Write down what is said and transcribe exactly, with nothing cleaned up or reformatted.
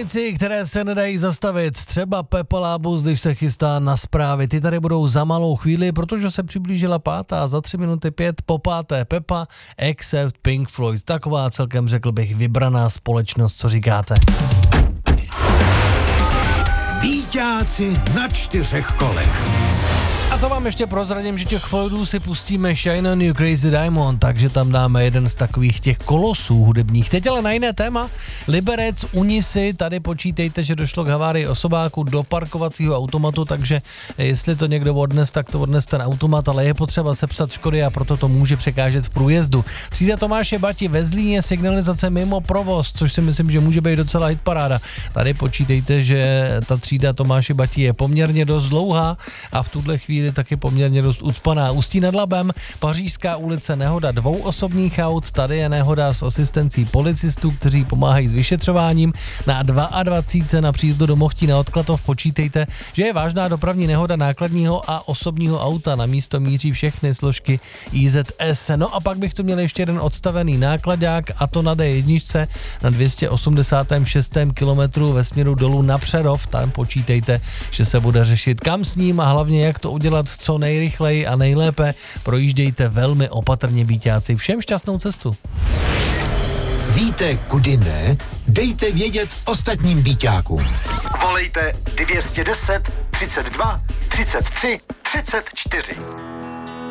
Věci, které se nedají zastavit, třeba Pepa Lábus, když se chystá na zprávy. Ty tady budou za malou chvíli, protože se přiblížila pátá, za tři minuty pět po páté Pepa, except Pink Floyd. Taková celkem, řekl bych, vybraná společnost, co říkáte? Býťáci na čtyřech kolech. A to vám ještě prozradím, že těch Floydů si pustíme Shine on You Crazy Diamond, takže tam dáme jeden z takových těch kolosů hudebních. Teď ale na jiné téma. Liberec, Unisy, tady počítejte, že došlo k havárii osobáku do parkovacího automatu, takže jestli to někdo odnes, tak to odnes ten automat, ale je potřeba sepsat škody a proto to může překážet v průjezdu. Třída Tomáše Bati ve Zlíně, signalizace mimo provoz, což si myslím, že může být docela hitparáda. Tady počítejte, že ta třída Tomáše Bati je poměrně dost dlouhá a v tuhle chvíli taky poměrně dost ucpaná. Ústí nad Labem, Pařížská ulice, nehoda dvou osobních aut, tady je nehoda s asistencí policistů, kteří pomáhají s vyšetřováním. Na dvacet dva na příjezdu do Mochtína od Klatov počítejte, že je vážná dopravní nehoda nákladního a osobního auta. Na místo míří všechny složky I Z S. No a pak bych tu měl ještě jeden odstavený nákladák, a to na D jedna na dvě stě osmdesát šest kilometrů ve směru dolů na Přerov. Tam počítejte, že se bude řešit, kam s ním a hlavně jak to udělat co nejrychleji a nejlépe. Projíždějte velmi opatrně, býťáci. Všem šťastnou cestu. Víte, kudy ne? Dejte vědět ostatním býťákům. Volejte dvě stě deset, třicet dva, třicet tři, třicet čtyři.